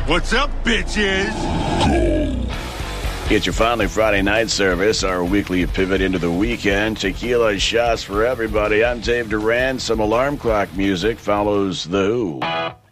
What's up, bitches? It's your finally Friday night service, our weekly pivot into the weekend. Tequila shots for everybody. I'm Dave Duran. Some alarm clock music follows The Who.